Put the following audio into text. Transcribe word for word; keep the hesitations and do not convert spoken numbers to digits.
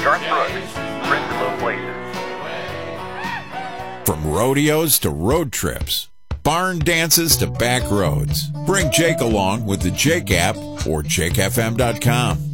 Garth Brooks, Written in Low Places. From rodeos to road trips, barn dances to back roads. Bring Jake along with the Jake app or Jake F M dot com.